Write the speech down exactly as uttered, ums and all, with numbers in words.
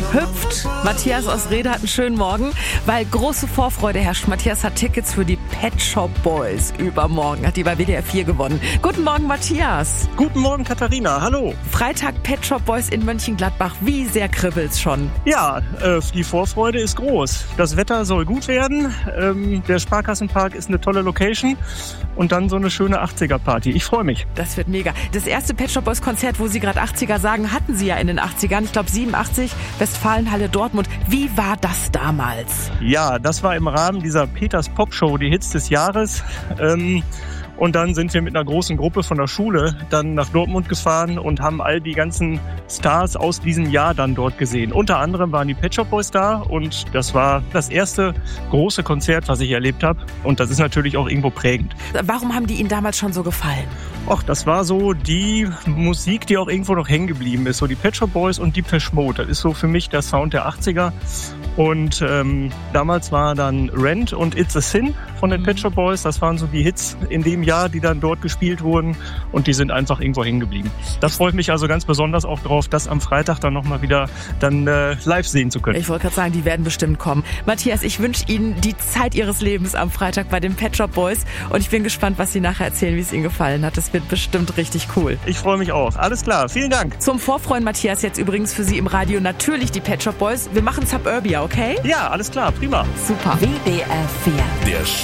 hüpft. Matthias aus Rede hat einen schönen Morgen, weil große Vorfreude herrscht. Matthias hat Tickets für die Pet Shop Boys übermorgen. Hat die bei W D R vier gewonnen. Guten Morgen, Matthias. Guten Morgen, Katharina. Hallo. Freitag Pet Shop Boys in Mönchengladbach. Wie sehr kribbelt's schon? Ja, äh, die Vorfreude ist groß. Das Wetter soll gut werden. Ähm, der Sparkassenpark ist eine tolle Location. Und dann so eine schöne achtziger-Party. Ich freue mich. Das wird mega. Das erste Pet Shop Boys Konzert, wo Sie gerade achtziger sagen, hatten Sie ja in den achtzigern. Ich glaube siebenundachtzig, Westfalenhalle Dortmund. Wie war das damals? Ja, das war im Rahmen dieser Peters Pop Show, die Hits des Jahres. Ähm, Und dann sind wir mit einer großen Gruppe von der Schule dann nach Dortmund gefahren und haben all die ganzen Stars aus diesem Jahr dann dort gesehen. Unter anderem waren die Pet Shop Boys da und das war das erste große Konzert, was ich erlebt habe. Und das ist natürlich auch irgendwo prägend. Warum haben die Ihnen damals schon so gefallen? Och, das war so die Musik, die auch irgendwo noch hängen geblieben ist. So die Pet Shop Boys und Depeche Mode. Das ist so für mich der Sound der achtziger. Und ähm, damals war dann Rent und It's a Sin von den Pet Shop Boys. Das waren so die Hits in dem Jahr, die dann dort gespielt wurden. Und die sind einfach irgendwo hängen geblieben. Das freut mich also ganz besonders auch drauf, das am Freitag dann nochmal wieder dann äh, live sehen zu können. Ich wollte gerade sagen, die werden bestimmt kommen. Matthias, ich wünsche Ihnen die Zeit Ihres Lebens am Freitag bei den Pet Shop Boys. Und ich bin gespannt, was Sie nachher erzählen, wie es Ihnen gefallen hat. Das wird bestimmt richtig cool. Ich freue mich auch. Alles klar. Vielen Dank. Zum Vorfreuen, Matthias, jetzt übrigens für Sie im Radio natürlich die Pet Shop Boys. Wir machen Suburbia, okay? Ja, alles klar. Prima. Super. W D R vier. Der